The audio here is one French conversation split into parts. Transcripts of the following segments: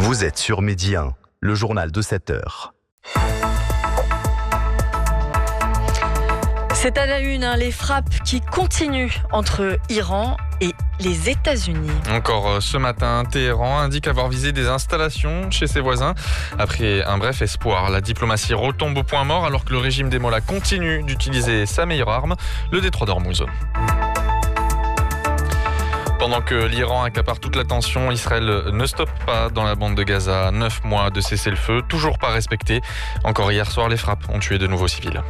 Vous êtes sur Midi 1, le journal de 7 heures. C'est à la une, les frappes qui continuent entre Iran et les États-Unis. Encore ce matin, Téhéran indique avoir visé des installations chez ses voisins. Après un bref espoir, la diplomatie retombe au point mort alors que le régime des Mollahs continue d'utiliser sa meilleure arme, le détroit d'Ormuz. Pendant que l'Iran accapare toute l'attention, Israël ne stoppe pas dans la bande de Gaza. 9 mois de cessez-le-feu, toujours pas respecté. Encore hier soir, les frappes ont tué de nouveaux civils.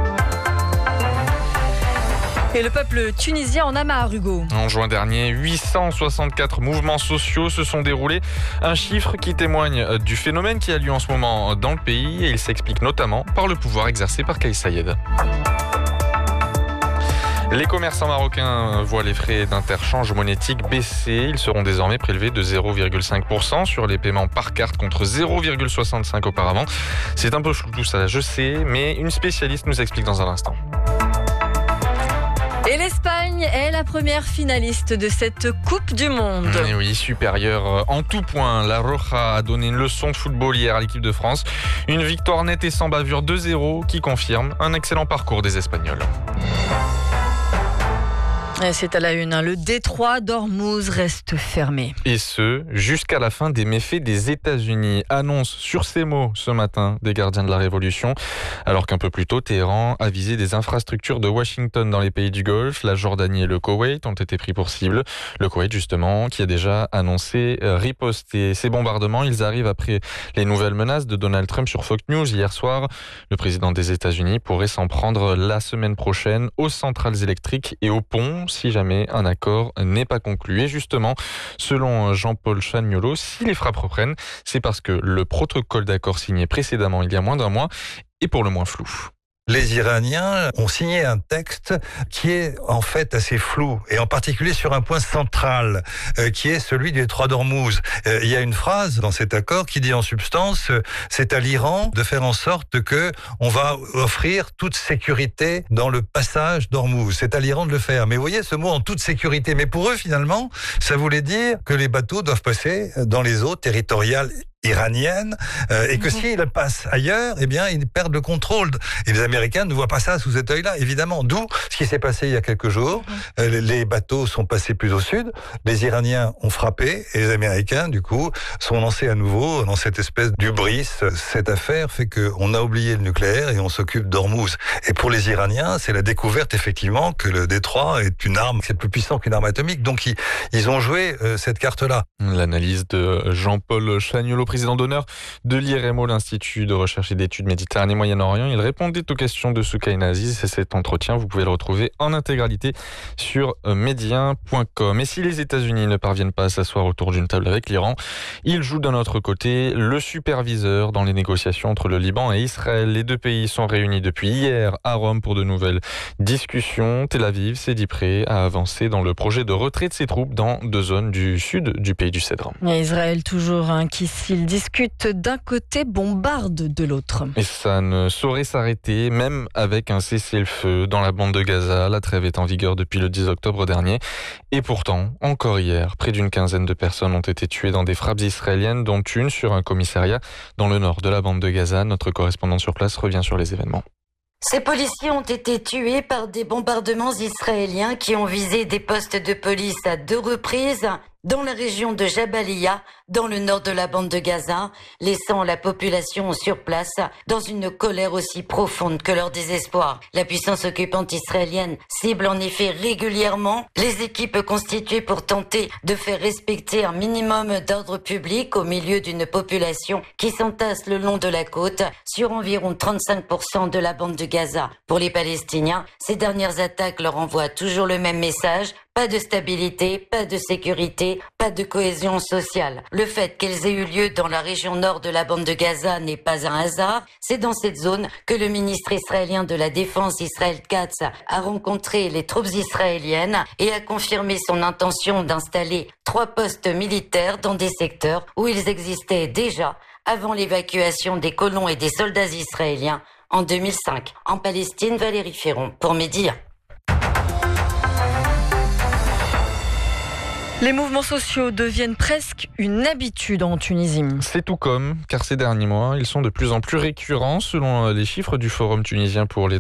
Et le peuple tunisien en a marre, Hugo. En juin dernier, 864 mouvements sociaux se sont déroulés. Un chiffre qui témoigne du phénomène qui a lieu en ce moment dans le pays. Et il s'explique notamment par le pouvoir exercé par Kais Saied. Les commerçants marocains voient les frais d'interchange monétique baisser. Ils seront désormais prélevés de 0,5% sur les paiements par carte contre 0,65% auparavant. C'est un peu flou tout ça, je sais, mais une spécialiste nous explique dans un instant. Et l'Espagne est la première finaliste de cette Coupe du Monde. Et oui, supérieure en tout point. La Roja a donné une leçon de football hier à l'équipe de France. Une victoire nette et sans bavure 2-0 qui confirme un excellent parcours des Espagnols. C'est à la une, le détroit d'Ormuz reste fermé. Et ce, jusqu'à la fin des méfaits des États-Unis. Annonce sur ces mots ce matin des gardiens de la Révolution. Alors qu'un peu plus tôt, Téhéran a visé des infrastructures de Washington dans les pays du Golfe. La Jordanie et le Koweït ont été pris pour cible. Le Koweït, justement, qui a déjà annoncé riposter. Ces bombardements, ils arrivent après les nouvelles menaces de Donald Trump sur Fox News hier soir. Le président des États-Unis pourrait s'en prendre la semaine prochaine aux centrales électriques et aux ponts, si jamais un accord n'est pas conclu. Et justement, selon Jean-Paul Chagnolot, si les frappes reprennent, c'est parce que le protocole d'accord signé précédemment il y a moins d'un mois est pour le moins flou. Les Iraniens ont signé un texte qui est en fait assez flou, et en particulier sur un point central, qui est celui du détroit d'Ormuz. Il y a une phrase dans cet accord qui dit en substance, c'est à l'Iran de faire en sorte que on va offrir toute sécurité dans le passage d'Ormuz. C'est à l'Iran de le faire. Mais vous voyez ce mot en toute sécurité. Mais pour eux, finalement, ça voulait dire que les bateaux doivent passer dans les eaux territoriales iranienne, et que s'ils passent ailleurs, eh bien, ils perdent le contrôle. Et les Américains ne voient pas ça sous cet œil-là, évidemment. D'où ce qui s'est passé il y a quelques jours. Les bateaux sont passés plus au sud, les Iraniens ont frappé, et les Américains, du coup, sont lancés à nouveau dans cette espèce d'hubris. Cette affaire fait qu'on a oublié le nucléaire et on s'occupe d'Ormuz. Et pour les Iraniens, c'est la découverte, effectivement, que le détroit est une arme, c'est plus puissant qu'une arme atomique. Donc, ils ont joué cette carte-là. L'analyse de Jean-Paul Chagnolot, président d'honneur de l'IRMO, l'Institut de recherche et d'études Méditerranée Moyen-Orient. Il répondait aux questions de Soukaina Aziz. Et cet entretien, vous pouvez le retrouver en intégralité sur média1.com. Et si les États-Unis ne parviennent pas à s'asseoir autour d'une table avec l'Iran, ils jouent d'un autre côté le superviseur dans les négociations entre le Liban et Israël. Les deux pays sont réunis depuis hier à Rome pour de nouvelles discussions. Tel Aviv s'est dit prêt à avancer dans le projet de retrait de ses troupes dans 2 zones du sud du pays du Cèdre. Et Israël toujours qui, s'il discute d'un côté, bombarde de l'autre. Et ça ne saurait s'arrêter, même avec un cessez-le-feu dans la bande de Gaza. La trêve est en vigueur depuis le 10 octobre dernier. Et pourtant, encore hier, près d'une quinzaine de personnes ont été tuées dans des frappes israéliennes, dont une sur un commissariat dans le nord de la bande de Gaza. Notre correspondant sur place revient sur les événements. Ces policiers ont été tués par des bombardements israéliens qui ont visé des postes de police à 2 reprises dans la région de Jabalia, dans le nord de la bande de Gaza, laissant la population sur place dans une colère aussi profonde que leur désespoir. La puissance occupante israélienne cible en effet régulièrement les équipes constituées pour tenter de faire respecter un minimum d'ordre public au milieu d'une population qui s'entasse le long de la côte sur environ 35% de la bande de Gaza. Pour les Palestiniens, ces dernières attaques leur envoient toujours le même message: pas de stabilité, pas de sécurité, pas de cohésion sociale. Le fait qu'elles aient eu lieu dans la région nord de la bande de Gaza n'est pas un hasard. C'est dans cette zone que le ministre israélien de la Défense, Israël Katz, a rencontré les troupes israéliennes et a confirmé son intention d'installer 3 postes militaires dans des secteurs où ils existaient déjà avant l'évacuation des colons et des soldats israéliens en 2005. En Palestine, Valérie Ferron pour Midi 1. Les mouvements sociaux deviennent presque une habitude en Tunisie. C'est tout comme, car ces derniers mois, ils sont de plus en plus récurrents selon les chiffres du Forum tunisien pour les